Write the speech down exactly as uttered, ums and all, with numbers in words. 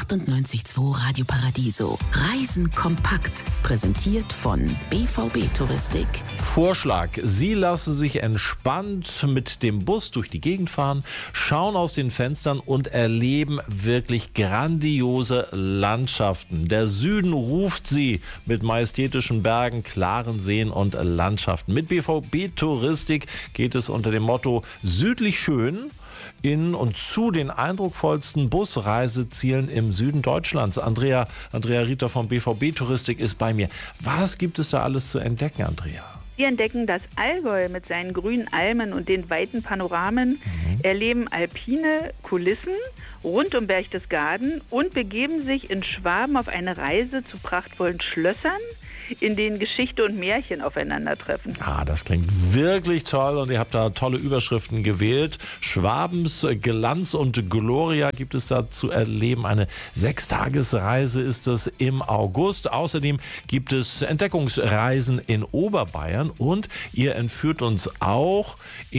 achtundneunzig Komma zwei Radio Paradiso. Reisen kompakt. Präsentiert von B V B Touristik. Vorschlag: Sie lassen sich entspannt mit dem Bus durch die Gegend fahren, schauen aus den Fenstern und erleben wirklich grandiose Landschaften. Der Süden ruft Sie mit majestätischen Bergen, klaren Seen und Landschaften. Mit B V B Touristik geht es unter dem Motto südlich schön in und zu den eindrucksvollsten Busreisezielen im Süden Deutschlands. Andrea, Andrea Rieter von B V B Touristik ist bei mir. Was gibt es da alles zu entdecken, Andrea? Wir entdecken das Allgäu mit seinen grünen Almen und den weiten Panoramen, mhm. erleben alpine Kulissen rund um Berchtesgaden und begeben sich in Schwaben auf eine Reise zu prachtvollen Schlössern, in denen Geschichte und Märchen aufeinandertreffen. Ah, das klingt wirklich toll und ihr habt da tolle Überschriften gewählt. Schwabens Glanz und Gloria gibt es da zu erleben. Eine Sechstagesreise ist es im August. Außerdem gibt es Entdeckungsreisen in Oberbayern und ihr entführt uns auch